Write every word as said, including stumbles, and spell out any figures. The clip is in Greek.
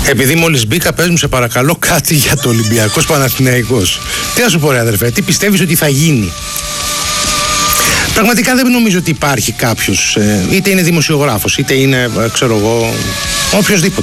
Επειδή μόλις μπήκα, πες μου σε παρακαλώ κάτι για το Ολυμπιακός Παναθηναϊκός. Τι να σου πω ρε αδερφέ, τι πιστεύεις ότι θα γίνει? Πραγματικά δεν νομίζω ότι υπάρχει κάποιος, είτε είναι δημοσιογράφος, είτε είναι, ξέρω εγώ, οποιοσδήποτε.